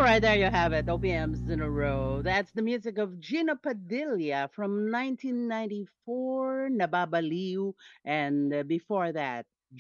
All right, there you have it. OPMs in a row. That's the music of Gina Padilla from 1994, Nababaliw, and before that,